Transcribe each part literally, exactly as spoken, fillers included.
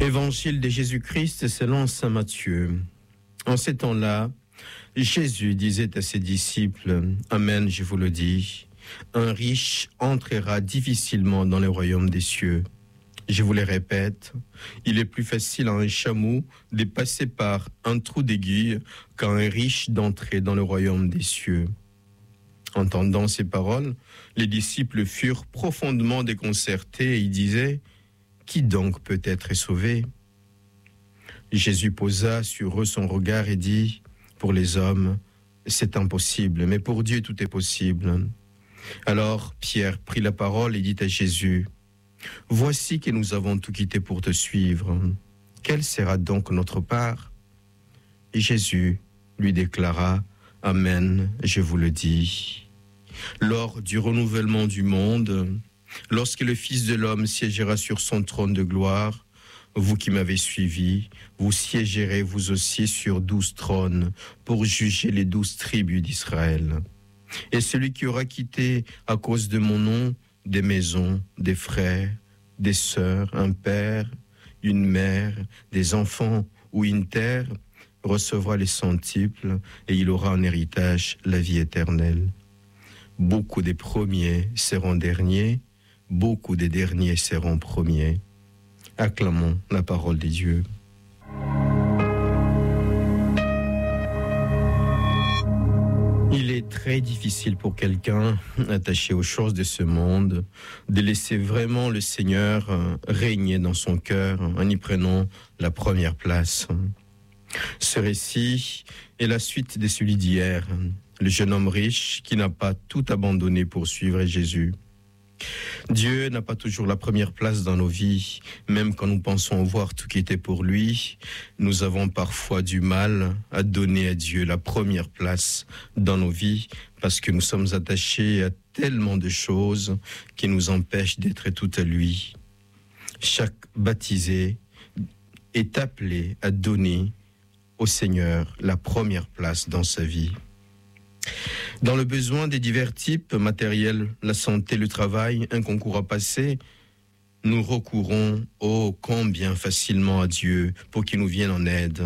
Évangile de Jésus-Christ selon saint Matthieu. En ces temps-là, Jésus disait à ses disciples, « Amen, je vous le dis, un riche entrera difficilement dans le royaume des cieux. Je vous le répète, il est plus facile à un chameau de passer par un trou d'aiguille qu'à un riche d'entrer dans le royaume des cieux. » Entendant ces paroles, les disciples furent profondément déconcertés et ils disaient, « Qui donc peut être sauvé ?» Jésus posa sur eux son regard et dit, « Pour les hommes, c'est impossible, mais pour Dieu tout est possible. » Alors Pierre prit la parole et dit à Jésus, « Voici que nous avons tout quitté pour te suivre. Quelle sera donc notre part ?» Et Jésus lui déclara, « Amen, je vous le dis. Lors du renouvellement du monde, lorsque le Fils de l'homme siégera sur son trône de gloire, vous qui m'avez suivi, vous siégerez vous aussi sur douze trônes pour juger les douze tribus d'Israël. Et celui qui aura quitté à cause de mon nom des maisons, des frères, des sœurs, un père, une mère, des enfants ou une terre, recevra les centuples et il aura en héritage la vie éternelle. Beaucoup des premiers seront derniers, beaucoup des derniers seront premiers. » Acclamons la parole de Dieu. Il est très difficile pour quelqu'un attaché aux choses de ce monde de laisser vraiment le Seigneur régner dans son cœur en y prenant la première place. Ce récit est la suite de celui d'hier, le jeune homme riche qui n'a pas tout abandonné pour suivre Jésus. Dieu n'a pas toujours la première place dans nos vies, même quand nous pensons voir tout qui était pour lui. Nous avons parfois du mal à donner à Dieu la première place dans nos vies parce que nous sommes attachés à tellement de choses qui nous empêchent d'être tout à lui. Chaque baptisé est appelé à donner au Seigneur la première place dans sa vie. Dans le besoin des divers types matériels, la santé, le travail, un concours à passer, nous recourons, oh combien facilement à Dieu pour qu'il nous vienne en aide.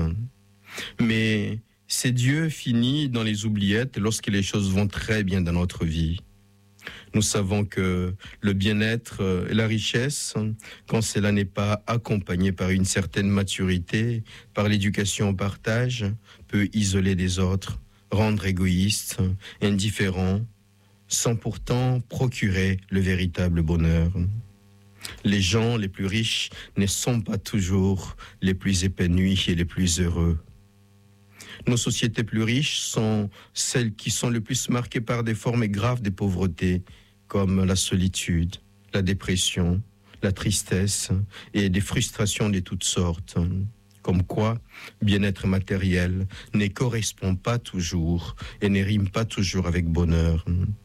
Mais c'est Dieu fini dans les oubliettes lorsque les choses vont très bien dans notre vie. Nous savons que le bien-être et la richesse, quand cela n'est pas accompagné par une certaine maturité, par l'éducation au partage, peut isoler les autres, rendre égoïste, indifférent, sans pourtant procurer le véritable bonheur. Les gens les plus riches ne sont pas toujours les plus épanouis et les plus heureux. Nos sociétés plus riches sont celles qui sont le plus marquées par des formes graves de pauvreté, comme la solitude, la dépression, la tristesse et des frustrations de toutes sortes. Comme quoi, bien-être matériel ne correspond pas toujours et ne rime pas toujours avec bonheur.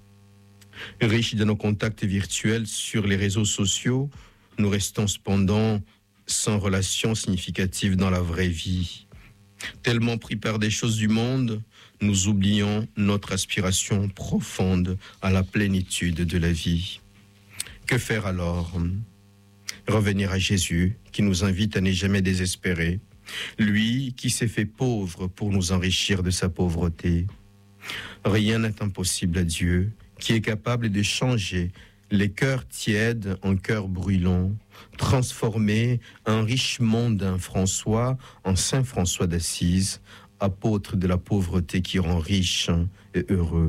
Riches de nos contacts virtuels sur les réseaux sociaux, nous restons cependant sans relation significative dans la vraie vie. Tellement pris par des choses du monde, nous oublions notre aspiration profonde à la plénitude de la vie. Que faire alors ? Revenir à Jésus, qui nous invite à ne jamais désespérer, lui qui s'est fait pauvre pour nous enrichir de sa pauvreté. Rien n'est impossible à Dieu, qui est capable de changer les cœurs tièdes en cœurs brûlants, transformer un riche mondain François en Saint François d'Assise, apôtre de la pauvreté qui rend riche et heureux.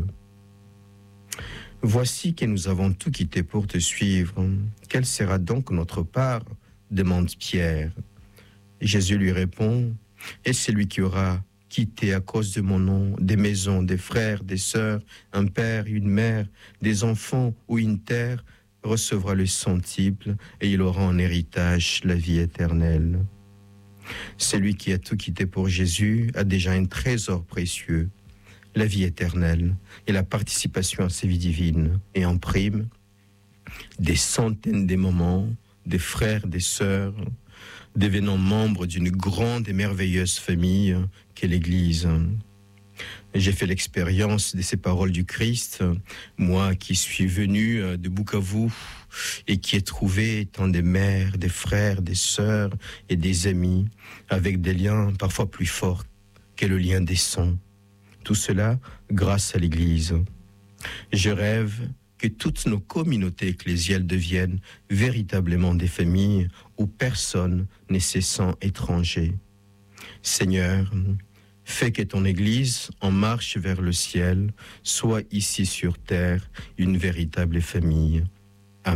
Voici que nous avons tout quitté pour te suivre. Quelle sera donc notre part ? Demande Pierre. Jésus lui répond, et celui qui aura quitté à cause de mon nom des maisons, des frères, des sœurs, un père, une mère, des enfants ou une terre, recevra le centuple et il aura en héritage la vie éternelle. Celui qui a tout quitté pour Jésus a déjà un trésor précieux, la vie éternelle et la participation à sa vie divine. Et en prime, des centaines de moments, des frères, des sœurs, devenant membres d'une grande et merveilleuse famille qu'est l'Église. J'ai fait l'expérience de ces paroles du Christ, moi qui suis venu de Bukavu et qui ai trouvé tant des mères, des frères, des sœurs et des amis avec des liens parfois plus forts que le lien des sangs. Tout cela grâce à l'Église. Je rêve que toutes nos communautés ecclésiales deviennent véritablement des familles où personne ne se sent étranger. Seigneur, fais que ton Église, en marche vers le ciel, soit ici sur terre une véritable famille.